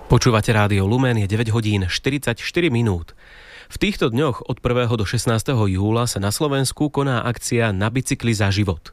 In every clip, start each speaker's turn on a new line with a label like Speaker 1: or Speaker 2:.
Speaker 1: Počúvate Rádio Lumen, je 9 hodín 44 minút. V týchto dňoch od 1. do 16. júla sa na Slovensku koná akcia Na bicykli za život.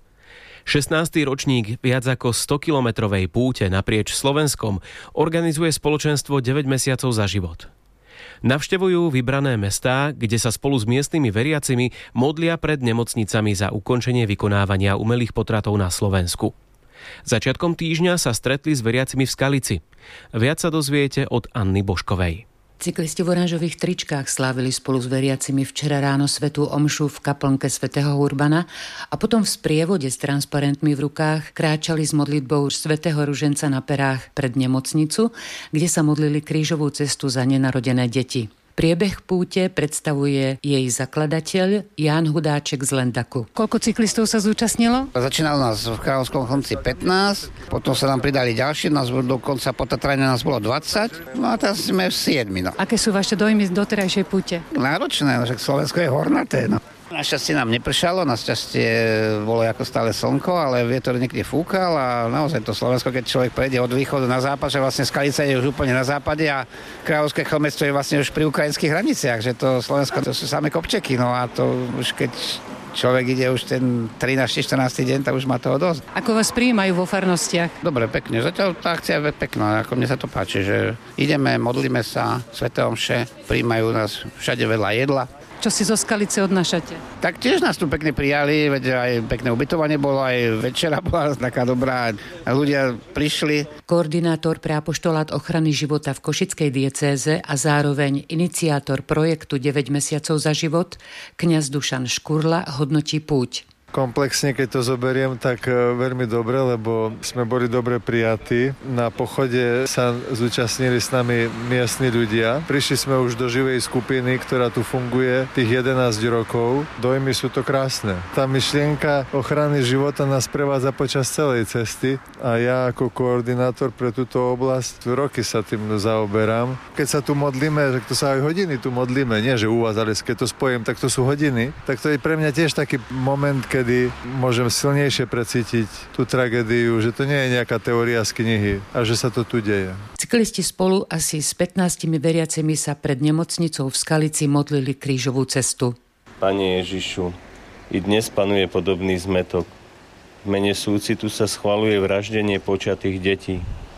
Speaker 1: 16. ročník viac ako 100-kilometrovej púte naprieč Slovenskom organizuje spoločenstvo 9 mesiacov za život. Navštevujú vybrané mestá, kde sa spolu s miestnymi veriacimi modlia pred nemocnicami za ukončenie vykonávania umelých potratov na Slovensku. Začiatkom týždňa sa stretli s veriacimi v Skalici. Viac sa dozviete od Anny Božkovej.
Speaker 2: Cyklisti v oranžových tričkách slávili spolu s veriacimi včera ráno svätú omšu v kaplnke svätého Urbana a potom v sprievode s transparentmi v rukách kráčali s modlitbou svätého Ruženca na perách pred nemocnicu, kde sa modlili krížovú cestu za nenarodené deti. Priebeh púte predstavuje jej zakladateľ Ján Hudáček z Lendaku. Koľko cyklistov sa zúčastnilo?
Speaker 3: Začínalo nás v Kráľovskom Chlmci 15, potom sa nám pridali ďalší, nás dokonca po Tatrane nás bolo 20, no a teraz sme v 7. No.
Speaker 2: Aké sú vaše dojmy z doterajšej púte?
Speaker 3: Náročné, však Slovensko je hornaté, no. Našťastie nám nepršalo, našťastie bolo ako stále slnko, ale vietor niekde fúkal a naozaj to Slovensko, keď človek prejde od východu na západ, že vlastne Skalica je už úplne na západe a Kráľovské Chlmectvo je vlastne už pri ukrajinských hraniciach, že to Slovensko to sú samé kopčeky, no a to už keď človek ide už ten 13. 14. deň, tak už má toho dosť.
Speaker 2: Ako vás prijímajú vo farnostiach?
Speaker 3: Dobre, pekne. Zatiaľ tá akcia je pekná, ako mne sa to páči, že ideme, modlíme sa, sväté omše, prijímajú nás všade veľa jedla.
Speaker 2: Čo si zo Skalice odnášate?
Speaker 3: Tak tiež nás tu pekne prijali, veď aj pekné ubytovanie bolo, aj večera bola taká dobrá, ľudia prišli.
Speaker 2: Koordinátor pre apoštolát ochrany života v Košickej diecéze a zároveň iniciátor projektu 9 mesiacov za život, kňaz Dušan Škurla, hodnotí púť.
Speaker 4: Komplexne, keď to zoberiem, tak veľmi dobre, lebo sme boli dobre prijatí. Na pochode sa zúčastnili s nami miestni ľudia. Prišli sme už do živej skupiny, ktorá tu funguje tých 11 rokov. Dojmy sú to krásne. Tá myšlienka ochrany života nás prevádza počas celej cesty a ja ako koordinátor pre túto oblasť roky sa tým zaoberám. Keď sa tu modlíme, že to sa aj hodiny tu modlíme, nie že u vás, ale keď to spojím, tak to sú hodiny. Tak to je pre mňa tiež taký moment, kedy môžem silnejšie precítiť tú tragédiu, že to nie je nejaká teória z knihy a že sa to tu deje.
Speaker 2: Cyklisti spolu asi s 15 veriacimi sa pred nemocnicou v Skalici modlili krížovú cestu.
Speaker 5: Pane Ježišu, i dnes panuje podobný zmätok. V mene súcitu sa schvaľuje vraždenie počatých detí.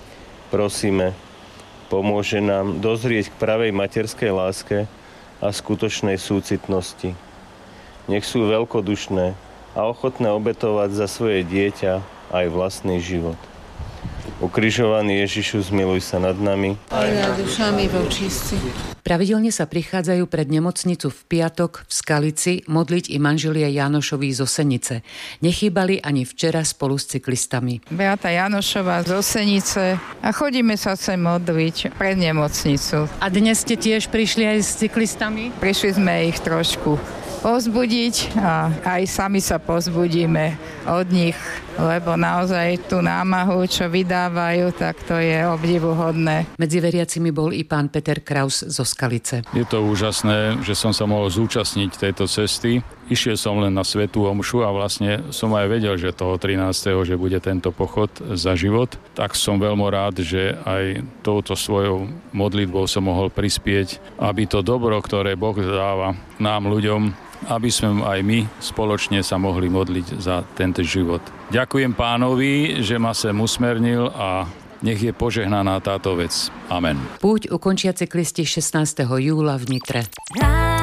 Speaker 5: Prosíme, pomôže nám dozrieť k pravej materskej láske a skutočnej súcitnosti. Nech sú veľkodušné a ochotné obetovať za svoje dieťa aj vlastný život. Ukrižovaný Ježišu, zmiluj sa nad nami.
Speaker 6: Aj nad dušami vočistí.
Speaker 2: Pravidelne sa prichádzajú pred nemocnicu v piatok v Skalici modliť i manželia Jánošovi zo Senice. Nechýbali ani včera spolu s cyklistami.
Speaker 6: Beata Jánošová z Senice a chodíme sa sem modliť pred nemocnicu.
Speaker 2: A dnes ste tiež prišli aj s cyklistami?
Speaker 6: Prišli sme ich trošku pozbudiť a aj sami sa pozbudíme od nich, lebo naozaj tú námahu, čo vydávajú, tak to je obdivuhodné.
Speaker 2: Medzi veriacimi bol i pán Peter Kraus zo Skalice.
Speaker 7: Je to úžasné, že som sa mohol zúčastniť tejto cesty. Išiel som len na svätú omšu a vlastne som aj vedel, že toho 13. že bude tento pochod za život. Tak som veľmi rád, že aj touto svojou modlitbou som mohol prispieť, aby to dobro, ktoré Boh dáva nám ľuďom, aby sme aj my spoločne sa mohli modliť za tento život. Ďakujem Pánovi, že ma sem usmernil a nech je požehnaná táto vec. Amen.
Speaker 2: Púť ukončia cyklisti 16. júla v Nitre.